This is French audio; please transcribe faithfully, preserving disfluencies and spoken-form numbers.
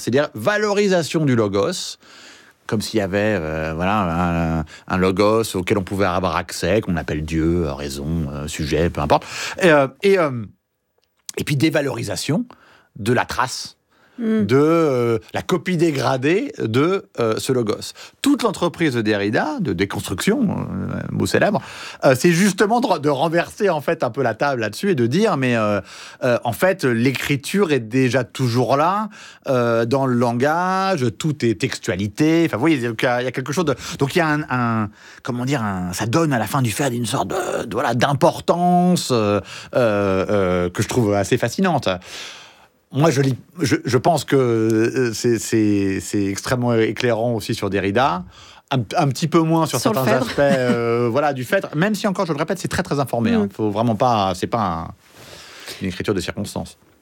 c'est-à-dire valorisation du logos, comme s'il y avait euh, voilà, un, un logos auquel on pouvait avoir accès, qu'on appelle Dieu, raison, euh, sujet, peu importe. Et, euh, et, euh, et puis dévalorisation de la trace, mm. de euh, la copie dégradée de euh, ce logos. Toute l'entreprise de Derrida, de déconstruction, euh, mot célèbre, euh, c'est justement de, de renverser en fait un peu la table là-dessus et de dire, mais euh, euh, en fait, l'écriture est déjà toujours là, euh, dans le langage, tout est textualité. Enfin, vous voyez, il y a quelque chose de... Donc, il y a un... un comment dire, un, ça donne à la fin du fait une sorte de, de, voilà, d'importance euh, euh, que je trouve assez fascinante. Moi, je, lis, je, je pense que c'est, c'est, c'est extrêmement éclairant aussi sur Derrida. Un, un petit peu moins sur, sur certains aspects euh, voilà, du Phèdre. Même si, encore, je le répète, c'est très, très informé. Il mmh. hein. Faut vraiment pas... C'est pas un, une écriture de circonstance.